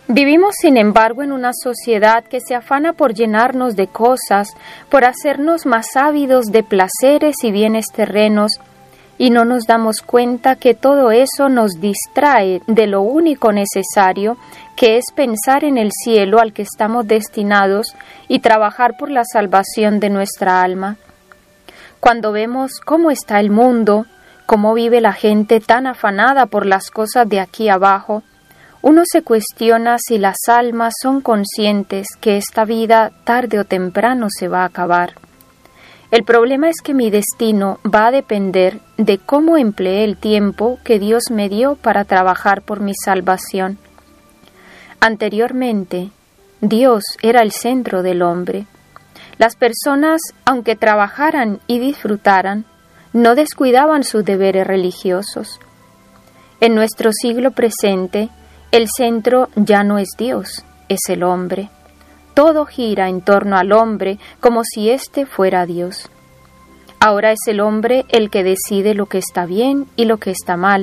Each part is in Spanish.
Vivimos, sin embargo, en una sociedad que se afana por llenarnos de cosas, por hacernos más ávidos de placeres y bienes terrenos, y no nos damos cuenta que todo eso nos distrae de lo único necesario, que es pensar en el cielo al que estamos destinados y trabajar por la salvación de nuestra alma. Cuando vemos cómo está el mundo, cómo vive la gente tan afanada por las cosas de aquí abajo, uno se cuestiona si las almas son conscientes que esta vida tarde o temprano se va a acabar. El problema es que mi destino va a depender de cómo empleé el tiempo que Dios me dio para trabajar por mi salvación. Anteriormente, Dios era el centro del hombre. Las personas, aunque trabajaran y disfrutaran, no descuidaban sus deberes religiosos. En nuestro siglo presente, el centro ya no es Dios, es el hombre. Todo gira en torno al hombre como si éste fuera Dios. Ahora es el hombre el que decide lo que está bien y lo que está mal.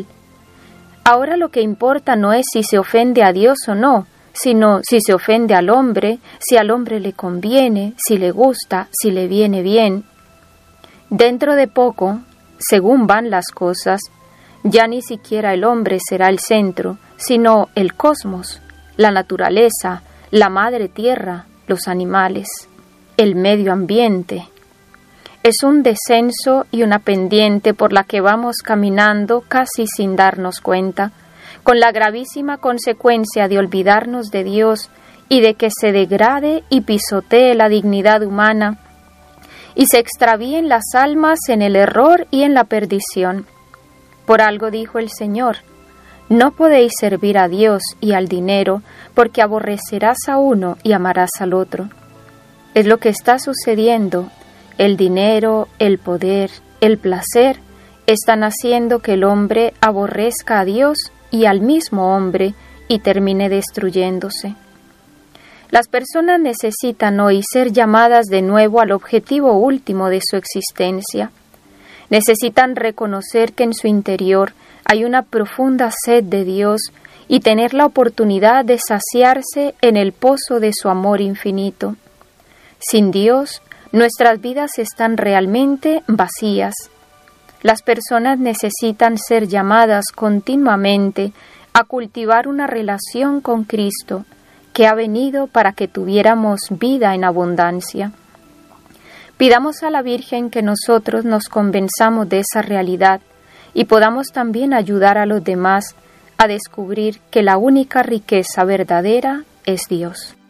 Ahora lo que importa no es si se ofende a Dios o no, sino si se ofende al hombre, si al hombre le conviene, si le gusta, si le viene bien. Dentro de poco, según van las cosas, ya ni siquiera el hombre será el centro, sino el cosmos, la naturaleza, la madre tierra, los animales, el medio ambiente. Es un descenso y una pendiente por la que vamos caminando casi sin darnos cuenta, con la gravísima consecuencia de olvidarnos de Dios y de que se degrade y pisotee la dignidad humana y se extravíen las almas en el error y en la perdición. Por algo dijo el Señor: no podéis servir a Dios y al dinero, porque aborrecerás a uno y amarás al otro. Es lo que está sucediendo. El dinero, el poder, el placer están haciendo que el hombre aborrezca a Dios y al mismo hombre y termine destruyéndose. Las personas necesitan hoy ser llamadas de nuevo al objetivo último de su existencia. Necesitan reconocer que en su interior hay una profunda sed de Dios y tener la oportunidad de saciarse en el pozo de su amor infinito. Sin Dios, nuestras vidas están realmente vacías. Las personas necesitan ser llamadas continuamente a cultivar una relación con Cristo, que ha venido para que tuviéramos vida en abundancia. Pidamos a la Virgen que nosotros nos convenzamos de esa realidad y podamos también ayudar a los demás a descubrir que la única riqueza verdadera es Dios.